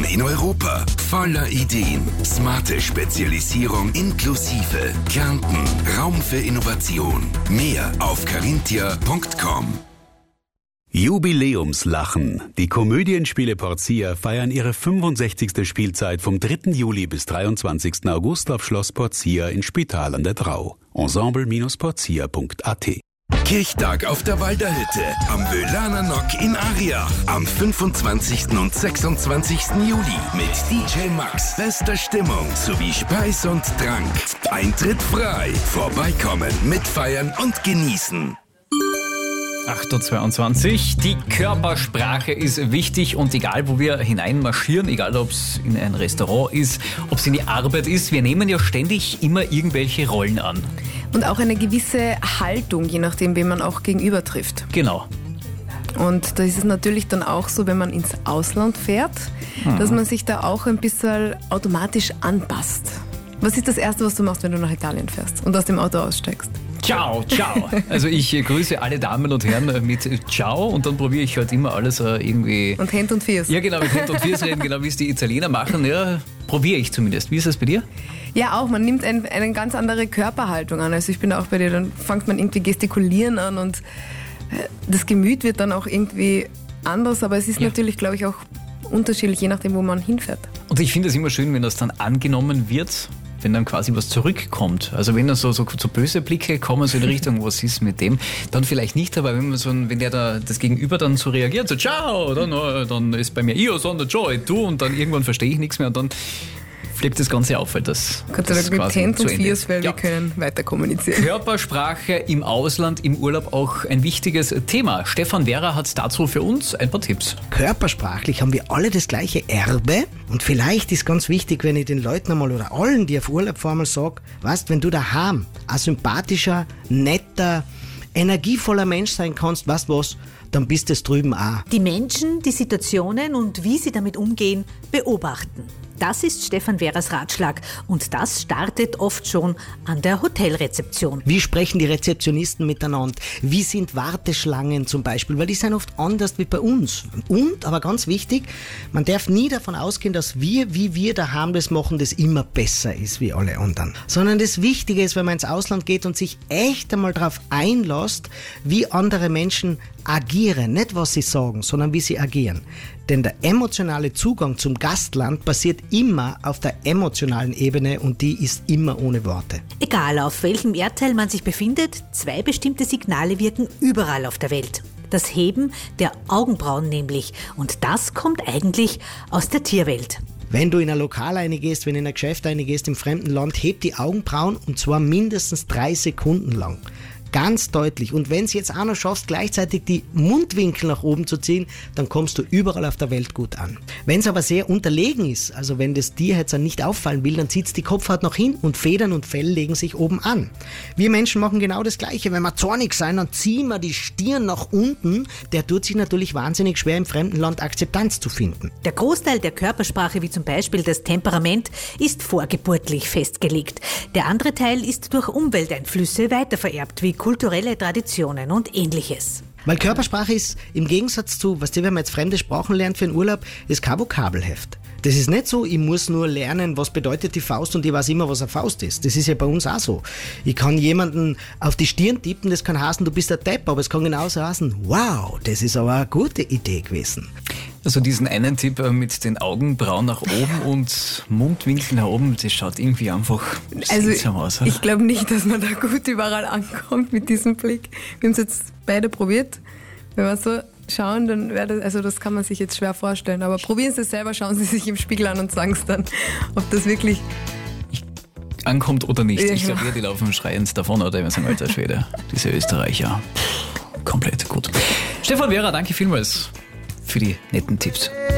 in Europa. Voller Ideen. Smarte Spezialisierung inklusive. Kärnten. Raum für Innovation. Mehr auf carinthia.com. Jubiläumslachen. Die Komödienspiele Portia feiern ihre 65. Spielzeit vom 3. Juli bis 23. August auf Schloss Portia in Spital an der Drau. Ensemble-portia.at. Kirchtag auf der Walderhütte am Wöhlaner Nock in Ariach am 25. und 26. Juli mit DJ Max, bester Stimmung sowie Speis und Trank. Eintritt frei. Vorbeikommen, mitfeiern und genießen. 8.22 Uhr. Die Körpersprache ist wichtig und egal, wo wir hineinmarschieren, egal ob es in ein Restaurant ist, ob es in die Arbeit ist, wir nehmen ja ständig immer irgendwelche Rollen an. Und auch eine gewisse Haltung, je nachdem, wen man auch gegenüber trifft. Genau. Und da ist es natürlich dann auch so, wenn man ins Ausland fährt, dass man sich da auch ein bisschen automatisch anpasst. Was ist das Erste, was du machst, wenn du nach Italien fährst und aus dem Auto aussteigst? Ciao, ciao. Also ich grüße alle Damen und Herren mit Ciao und dann probiere ich halt immer alles irgendwie... Und Hand und Fies. Ja genau, mit Hand und Fies reden, genau wie es die Italiener machen. Ja, probiere ich zumindest. Wie ist das bei dir? Ja, auch. Man nimmt eine ganz andere Körperhaltung an. Also ich bin auch bei dir, dann fängt man irgendwie gestikulieren an und das Gemüt wird dann auch irgendwie anders. Aber es ist natürlich, glaube ich, auch unterschiedlich, je nachdem, wo man hinfährt. Und ich finde es immer schön, wenn das dann angenommen wird, wenn dann quasi was zurückkommt. Also wenn dann so böse Blicke kommen, so in Richtung, was ist mit dem, dann vielleicht nicht, aber wenn der da das Gegenüber dann so reagiert, so ciao, dann ist bei mir io sono Joy, du, und dann irgendwann verstehe ich nichts mehr und dann fliegt das Ganze auf, weil das Gott sei Dank mit Hand und Fies, weil wir können weiter kommunizieren. Körpersprache im Ausland, im Urlaub auch ein wichtiges Thema. Stefan Wehrer hat dazu für uns ein paar Tipps. Körpersprachlich haben wir alle das gleiche Erbe und vielleicht ist ganz wichtig, wenn ich den Leuten einmal oder allen, die auf Urlaub fahren, mal sage, weißt, wenn du daheim ein sympathischer, netter, energievoller Mensch sein kannst, weißt du was, dann bist es drüben auch. Die Menschen, die Situationen und wie sie damit umgehen, beobachten. Das ist Stefan Wehrers Ratschlag und das startet oft schon an der Hotelrezeption. Wie sprechen die Rezeptionisten miteinander? Wie sind Warteschlangen zum Beispiel? Weil die sind oft anders wie bei uns. Und, aber ganz wichtig, man darf nie davon ausgehen, dass wie wir daheim das machen, das immer besser ist wie alle anderen. Sondern das Wichtige ist, wenn man ins Ausland geht und sich echt einmal darauf einlässt, wie andere Menschen agieren. Nicht, was sie sagen, sondern wie sie agieren. Denn der emotionale Zugang zum Gastland passiert immer auf der emotionalen Ebene und die ist immer ohne Worte. Egal auf welchem Erdteil man sich befindet, 2 bestimmte Signale wirken überall auf der Welt. Das Heben der Augenbrauen nämlich. Und das kommt eigentlich aus der Tierwelt. Wenn du in ein Lokal reingehst, wenn du in ein Geschäft reingehst im fremden Land, heb die Augenbrauen und zwar mindestens 3 Sekunden lang. Ganz deutlich. Und wenn es jetzt auch noch schaffst, gleichzeitig die Mundwinkel nach oben zu ziehen, dann kommst du überall auf der Welt gut an. Wenn es aber sehr unterlegen ist, also wenn das Tier jetzt nicht auffallen will, dann zieht es die Kopfhaut nach hinten und Federn und Fell legen sich oben an. Wir Menschen machen genau das Gleiche. Wenn wir zornig sein, dann ziehen wir die Stirn nach unten. Der tut sich natürlich wahnsinnig schwer, im fremden Land Akzeptanz zu finden. Der Großteil der Körpersprache, wie zum Beispiel das Temperament, ist vorgeburtlich festgelegt. Der andere Teil ist durch Umwelteinflüsse weitervererbt, wie kulturelle Traditionen und Ähnliches. Weil Körpersprache ist im Gegensatz zu, wenn man jetzt fremde Sprachen lernt für einen Urlaub, ist kein Vokabelheft. Das ist nicht so, ich muss nur lernen, was bedeutet die Faust und ich weiß immer, was eine Faust ist. Das ist ja bei uns auch so. Ich kann jemanden auf die Stirn tippen, das kann heißen, du bist ein Depp, aber es kann genauso heißen, wow, das ist aber eine gute Idee gewesen. Also diesen einen Tipp mit den Augenbrauen nach oben und Mundwinkel nach oben, das schaut irgendwie einfach seltsam aus. Ich glaube nicht, dass man da gut überall ankommt mit diesem Blick. Wir haben es jetzt beide probiert. Wenn wir so schauen, dann wäre das kann man sich jetzt schwer vorstellen. Aber probieren Sie es selber, schauen Sie sich im Spiegel an und sagen es dann, ob das wirklich ankommt oder nicht. Ja, ich glaube, die laufen schreiend davon, oder wir sagen, alter Schwede, diese Österreicher. Komplett gut. Stefan Wehrer, danke vielmals für die netten Tipps.